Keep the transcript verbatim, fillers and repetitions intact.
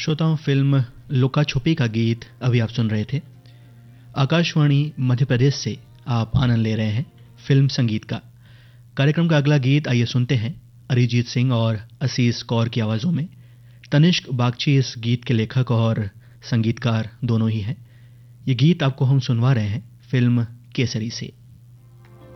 श्रोताओं, फिल्म लुका छुपी का गीत अभी आप सुन रहे थे। आकाशवाणी मध्य प्रदेश से आप आनंद ले रहे हैं फिल्म संगीत का। कार्यक्रम का अगला गीत आइए सुनते हैं अरिजीत सिंह और असीस कौर की आवाज़ों में। तनिष्क बागची इस गीत के लेखक और संगीतकार दोनों ही हैं। ये गीत आपको हम सुनवा रहे हैं फिल्म केसरी से।